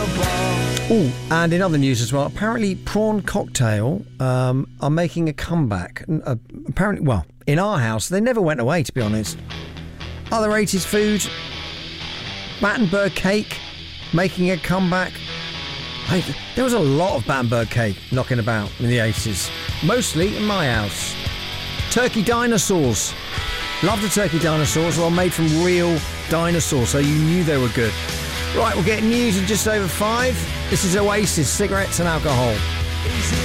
Oh, and in other news as well, apparently Prawn Cocktail are making a comeback. Apparently, well, in our house, they never went away, to be honest. Other 80s food, Battenberg cake making a comeback. There was a lot of Battenberg cake knocking about in the 80s, mostly in my house. Turkey dinosaurs. Love the turkey dinosaurs, well made from real dinosaurs, so you knew they were good. Right, we'll get news in just over 5. This is Oasis, Cigarettes and Alcohol.